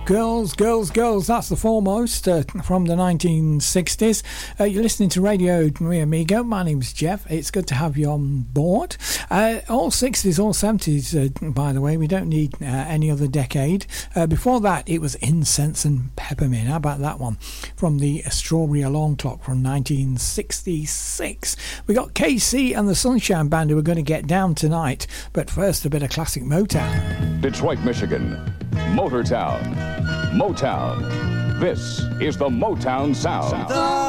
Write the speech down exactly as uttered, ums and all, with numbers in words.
Girls, Girls, Girls, that's the foremost uh, from the nineteen sixties. Uh, you're listening to Radio Mi Amigo. My name's Jeff. It's good to have you on board. Uh, all sixties, all seventies, uh, by the way. We don't need uh, any other decade. Uh, before that, it was Incense and Peppermint. How about that one? From the Strawberry Alarm Clock from nineteen sixty-six. We got K C and the Sunshine Band who are going to get down tonight. But first, a bit of classic Motown. Detroit, Michigan. Motortown. Motown. This is the Motown sound.